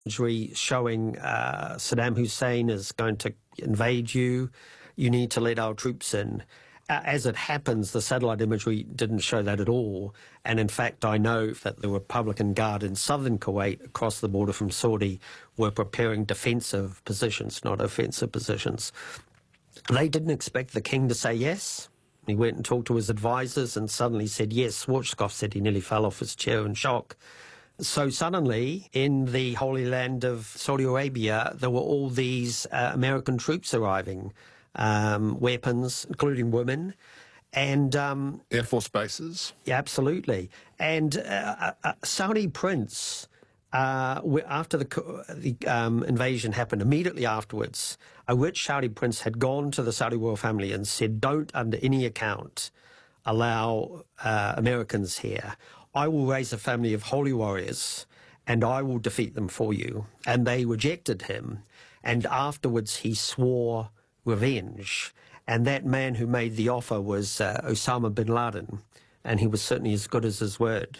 imagery showing Saddam Hussein is going to invade you. You need to let our troops in. As it happens, the satellite imagery didn't show that at all. And in fact, I know that the Republican Guard in southern Kuwait, across the border from Saudi, were preparing defensive positions, not offensive positions. They didn't expect the king to say yes. He went and talked to his advisors and suddenly said yes. Schwarzkopf said he nearly fell off his chair in shock. So suddenly, in the Holy Land of Saudi Arabia, there were all these American troops arriving, weapons, including women, and Air Force bases. Yeah, absolutely. And Saudi prince, after the invasion happened, immediately afterwards, a rich Saudi prince had gone to the Saudi royal family and said, "Don't, under any account, allow Americans here. I will raise a family of holy warriors and I will defeat them for you." And they rejected him. And afterwards he swore revenge. And that man who made the offer was Osama bin Laden. And he was certainly as good as his word.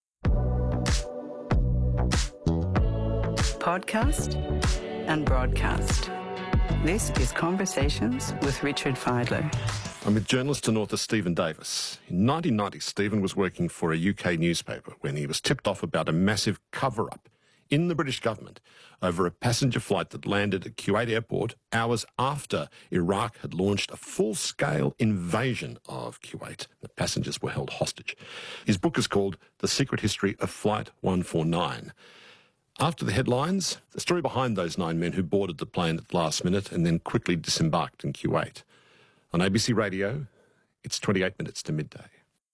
Podcast and broadcast. This is Conversations with Richard Fidler. I'm with journalist and author Stephen Davis. In 1990, Stephen was working for a UK newspaper when he was tipped off about a massive cover-up in the British government over a passenger flight that landed at Kuwait airport hours after Iraq had launched a full-scale invasion of Kuwait. The passengers were held hostage. His book is called The Secret History of Flight 149. After the headlines, the story behind those 9 men who boarded the plane at the last minute and then quickly disembarked in Kuwait. On ABC Radio, it's 28 minutes to midday.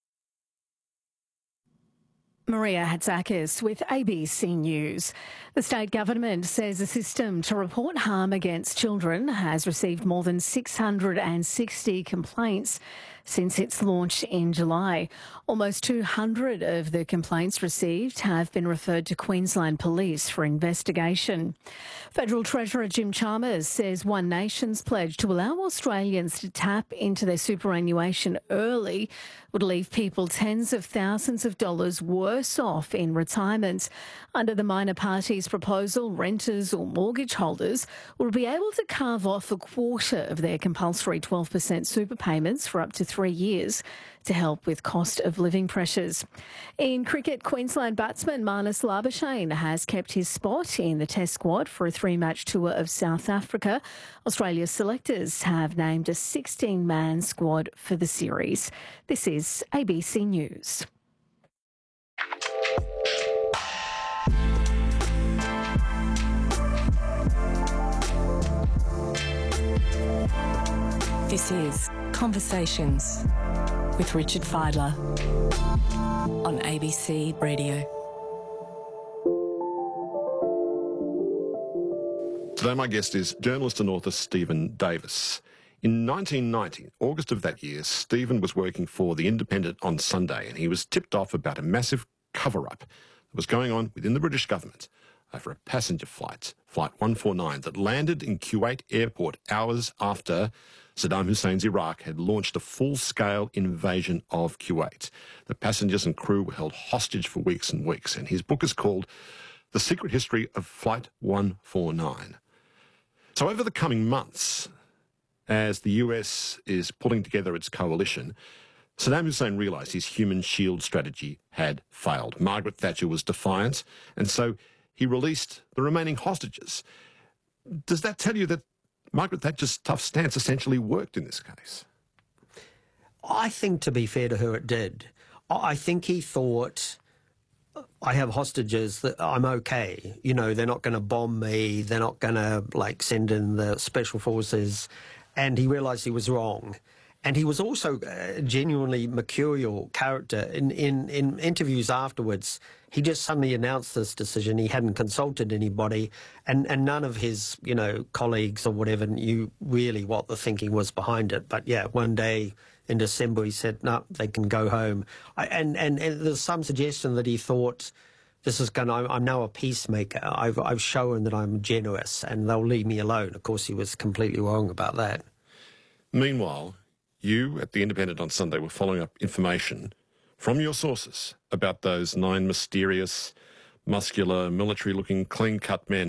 Maria Hatzakis with ABC News. The state government says a system to report harm against children has received more than 660 complaints since its launch in July. Almost 200 of the complaints received have been referred to Queensland Police for investigation. Federal Treasurer Jim Chalmers says One Nation's pledge to allow Australians to tap into their superannuation early would leave people tens of thousands of dollars worse off in retirement. Under the minor party's proposal, renters or mortgage holders will be able to carve off a quarter of their compulsory 12% super payments for up to 3 years to help with cost of living pressures. In cricket, Queensland batsman Marnus Labuschagne has kept his spot in the Test squad for a 3-match tour of South Africa. Australia's selectors have named a 16-man squad for the series. This is ABC News. This is Conversations with Richard Fidler on ABC Radio. Today my guest is journalist and author Stephen Davis. In 1990, August of that year, Stephen was working for The Independent on Sunday and he was tipped off about a massive cover-up that was going on within the British government over a passenger flight, Flight 149, that landed in Kuwait airport hours after Saddam Hussein's Iraq had launched a full-scale invasion of Kuwait. The passengers and crew were held hostage for weeks and weeks, and his book is called The Secret History of Flight 149. So over the coming months, as the US is pulling together its coalition, Saddam Hussein realised his human shield strategy had failed. Margaret Thatcher was defiant, and so he released the remaining hostages. Does that tell you that Margaret Thatcher's tough stance essentially worked in this case? I think, to be fair to her, it did. I think he thought, I have hostages, that I'm okay. You know, they're not going to bomb me. They're not going to, send in the special forces. And he realised he was wrong. And he was also a genuinely mercurial character. In interviews afterwards, he just suddenly announced this decision. He hadn't consulted anybody, and none of his, colleagues or whatever knew really what the thinking was behind it. But yeah, one day in December, he said, no, they can go home. And there's some suggestion that he thought, I'm now a peacemaker. I've shown that I'm generous and they'll leave me alone. Of course, he was completely wrong about that. Meanwhile, you at The Independent on Sunday were following up information from your sources about those 9 mysterious muscular, military-looking, clean-cut men